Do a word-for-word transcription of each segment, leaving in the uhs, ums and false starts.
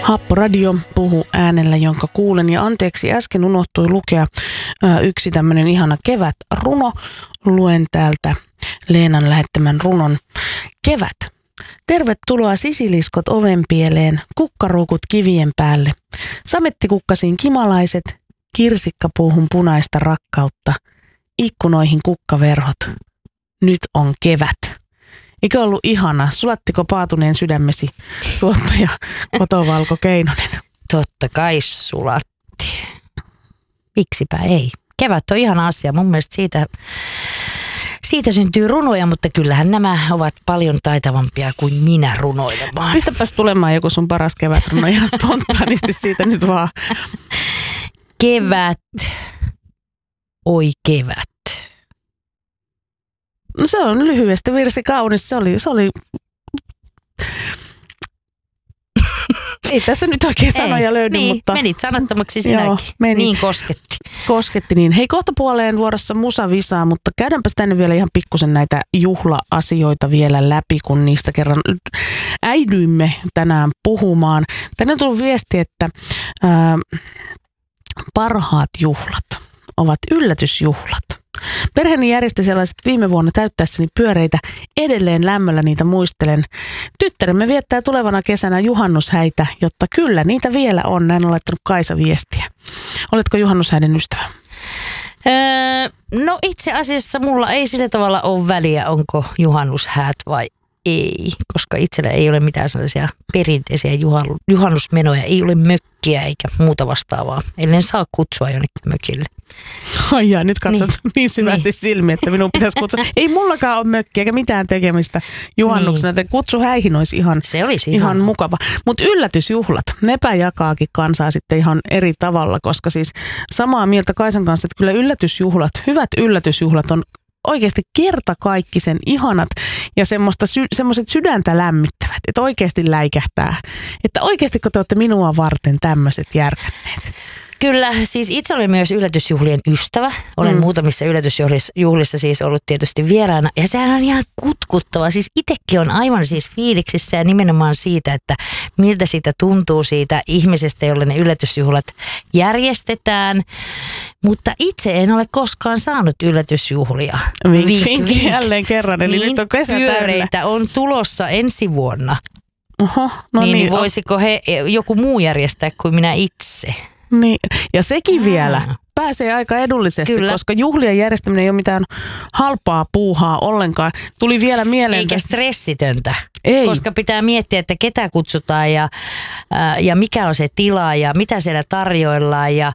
Happoradio puhuu äänellä, jonka kuulen. Ja anteeksi, äsken unohtui lukea ää, yksi tämmöinen ihana kevätruno. Luen täältä Leenan lähettämän runon. Kevät. Tervetuloa sisiliskot ovenpieleen, kukkaruukut kivien päälle. Samettikukkasiin kimalaiset, kirsikkapuuhun punaista rakkautta, ikkunoihin kukkaverhot. Nyt on kevät. Eikö ollut ihana? Sulattiko paatuneen sydämesi, tuottaja Kotovalko Keinonen? Totta kai sulatti. Miksipä ei? Kevät on ihana asia. Mun mielestä siitä, siitä syntyy runoja, mutta kyllähän nämä ovat paljon taitavampia kuin minä runoilemaan. Pistäpäs tulemaan joku sun paras kevätruno ihan spontaanisti siitä nyt vaan. Kevät. Oi kevät. No se on lyhyesti virsi kaunis. Se oli, se oli... Ei tässä nyt oikein sanoja löydy, niin, mutta... menit sanattomaksi sinäkin. Joo, meni. Niin kosketti. Kosketti niin. Hei, kohta puoleen vuorossa musavisaa, mutta käydäänpäs tänne vielä ihan pikkusen näitä juhla-asioita vielä läpi, kun niistä kerran äidyimme tänään puhumaan. Tänne on tullut viesti, että ää, parhaat juhlat ovat yllätysjuhlat. Perheeni järjesti sellaiset viime vuonna täyttäessäni pyöreitä. Edelleen lämmöllä niitä muistelen. Tyttäremme viettää tulevana kesänä juhannushäitä, jotta kyllä niitä vielä on. Näin on laittanut Kaisa viestiä. Oletko juhannushäiden ystävä? Öö, no itse asiassa mulla ei sillä tavalla ole väliä, onko juhannushäät vai ei. Koska itsellä ei ole mitään sellaisia perinteisiä juhannusmenoja. Ei ole mökkiä eikä muuta vastaavaa. Ellen saa kutsua jonnekin mökille. Ai jaa, nyt katsot niin, niin syvästi niin. silmiä, että minun pitäisi kutsua. Ei mullakaan ole mökkiä eikä mitään tekemistä juhannuksena. Niin. Kutsu häihin olisi ihan, Se olisi ihan, ihan mukava. Mutta yllätysjuhlat, nepä jakaakin kansaa sitten ihan eri tavalla, koska siis samaa mieltä Kaisan kanssa, että kyllä yllätysjuhlat, hyvät yllätysjuhlat on oikeasti kertakaikkisen ihanat ja semmoiset sydäntä lämmittävät, että oikeasti läikähtää. Että oikeasti kun te olette minua varten tämmöiset järkänneet. Kyllä, siis itse olen myös yllätysjuhlien ystävä. Olen mm. muutamissa yllätysjuhlissa siis ollut tietysti vieraana. Ja sehän on ihan kutkuttava. Siis itsekin on aivan siis fiiliksissä ja nimenomaan siitä, että miltä siitä tuntuu siitä ihmisestä, jolle ne yllätysjuhlat järjestetään. Mutta itse en ole koskaan saanut yllätysjuhlia. Vink, vink, vink. Jälleen kerran, eli niin nyt on kesä pyöreitä täynnä. On tulossa ensi vuonna. Oho, no niin, niin. voisiko he, joku muu järjestää kuin minä itse? Niin, ja sekin vielä pääsee aika edullisesti, Kyllä. koska juhlien järjestäminen ei ole mitään halpaa puuhaa ollenkaan. Tuli vielä mieleen... Eikä stressitöntä, ei. Koska pitää miettiä, että ketä kutsutaan ja, ää, ja mikä on se tila ja mitä siellä tarjoillaan ja,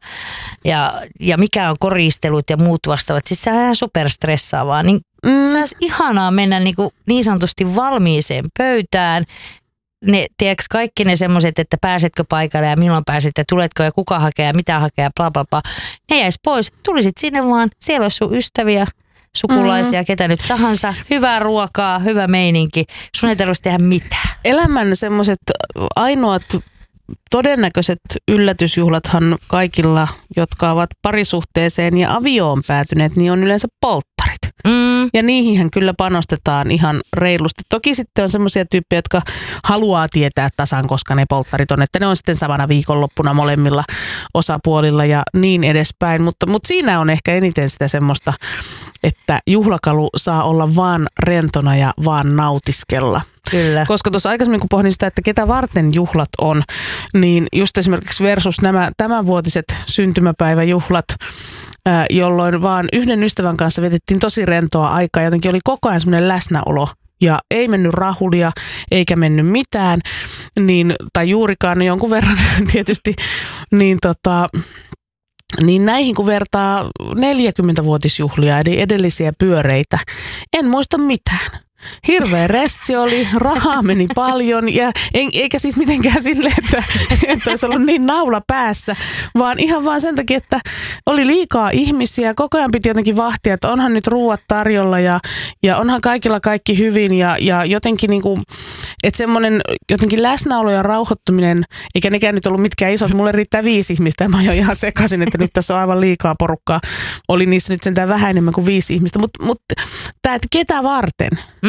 ja, ja mikä on koristelut ja muut vastaavat. Siis se on ihan superstressaavaa. Niin mm. se olisi ihanaa mennä niin, kuin niin sanotusti valmiiseen pöytään. Ne, tiedätkö, kaikki ne semmoiset, että pääsetkö paikalle ja milloin pääset ja tuletko ja kuka hakee ja mitä hakee ja bla bla bla. Ne jäisi pois. Tulisit sinne vaan. Siellä olisi sun ystäviä, sukulaisia, mm. ketä nyt tahansa. Hyvää ruokaa, hyvä meininki. Sun ei tarvitsisi tehdä mitään. Elämän semmoiset ainoat todennäköiset yllätysjuhlathan kaikilla, jotka ovat parisuhteeseen ja avioon päätyneet, niin on yleensä polttarit. Mm. Ja niihinhän kyllä panostetaan ihan reilusti. Toki sitten on semmoisia tyyppejä, jotka haluaa tietää tasan, koska ne polttarit on, että ne on sitten samana viikonloppuna molemmilla osapuolilla ja niin edespäin. Mutta, mutta siinä on ehkä eniten sitä semmoista, että juhlakalu saa olla vaan rentona ja vaan nautiskella. Kyllä. Koska tuossa aikaisemmin kun pohdin sitä, että ketä varten juhlat on, niin just esimerkiksi versus nämä tämänvuotiset syntymäpäiväjuhlat, jolloin vaan yhden ystävän kanssa vietettiin tosi rentoa aikaa. Jotenkin oli koko ajan semmoinen läsnäolo ja ei mennyt rahulia eikä mennyt mitään, niin, tai juurikaan jonkun verran tietysti, niin tota... Niin näihin kun vertaa neljäkymmentävuotisjuhlia, eli edellisiä pyöreitä, en muista mitään. Hirveä ressi oli, rahaa meni paljon ja en, eikä siis mitenkään silleen, että, että olisi ollut niin naula päässä, vaan ihan vaan sen takia, että oli liikaa ihmisiä. Koko ajan piti jotenkin vahtia, että onhan nyt ruuat tarjolla ja, ja onhan kaikilla kaikki hyvin ja, ja jotenkin niin kuin, että semmoinen jotenkin läsnäolo ja rauhoittuminen, eikä nekään nyt ollut mitkään isot, mulle riittää viisi ihmistä ja mä oon ihan sekaisin, että nyt tässä on aivan liikaa porukkaa. Oli niissä nyt sentään vähän enemmän kuin viisi ihmistä, mutta mut, tämä, että ketä varten? Mm.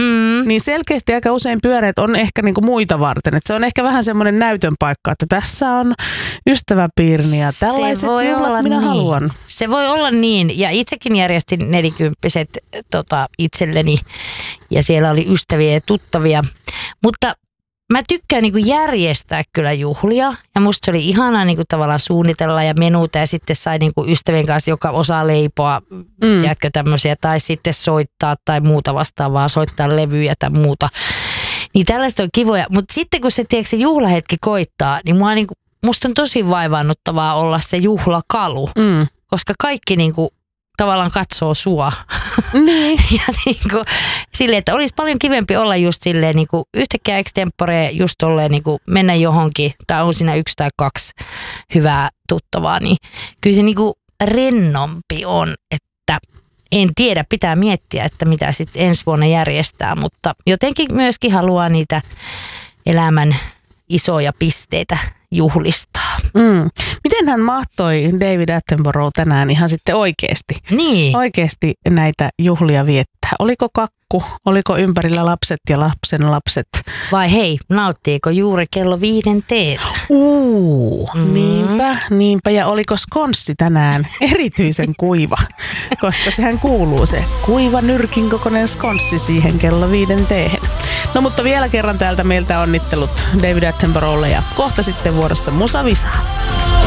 Mm. niin selkeästi aika usein pyöreät on ehkä niinku muita varten. Et se on ehkä vähän semmoinen näytön paikka, että tässä on ystäväpiirini ja tällaiset juhlat minä niin. haluan. Se voi olla niin, ja itsekin järjestin nelikymppiset tota, itselleni, ja siellä oli ystäviä ja tuttavia, mutta mä tykkään niinku järjestää kyllä juhlia, ja musta se oli ihanaa niinku tavallaan suunnitella ja menuta, ja sitten sai niinku ystävien kanssa, joka osaa leipoa, mm. jäätkö tämmöisiä, tai sitten soittaa tai muuta vastaavaa, soittaa levyjä tai muuta. Niin tällaista on kivoja, mutta sitten kun se, tiedätkö, se juhlahetki koittaa, niin mua niinku, musta on tosi vaivaannuttavaa olla se juhlakalu, mm. koska kaikki niinku tavallaan katsoo sua. Niin. ja niinku silleen, että olisi paljon kivempi olla just silleen niinku yhtäkkiä extempore just tolleen niinku mennä johonkin, tai on siinä yksi tai kaksi hyvää tuttavaa, niin kyllä se niinku rennompi on, että en tiedä, pitää miettiä, että mitä sitten ensi vuonna järjestää, mutta jotenkin myöskin haluaa niitä elämän isoja pisteitä juhlistaa. Mm. Miten hän mahtoi David Attenborough tänään ihan sitten oikeasti? Niin. Oikeasti näitä juhlia viettää. Oliko kakku? Oliko ympärillä lapset ja lapsen lapset? Vai hei, nauttiiko juuri kello viiden teetä? Uu, mm. niinpä, niinpä. Ja oliko skonssi tänään erityisen kuiva? Koska sehän kuuluu se kuiva nyrkin kokoinen skonssi siihen kello viiden teehen. No mutta vielä kerran täältä meiltä onnittelut David Attenboroughlle ja kohta sitten vuorossa Musa Visa.